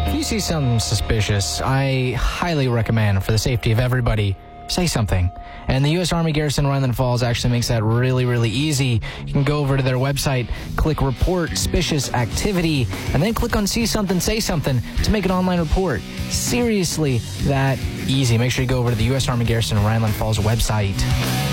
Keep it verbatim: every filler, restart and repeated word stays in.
If you see something suspicious, I highly recommend, for the safety of everybody, say something. And the U S Army Garrison Rhineland Falls actually makes that really, really easy. You can go over to their website, click Report Suspicious Activity, and then click on See Something, Say Something to make an online report. Seriously, that easy. Make sure you go over to the U S Army Garrison Rhineland Falls website.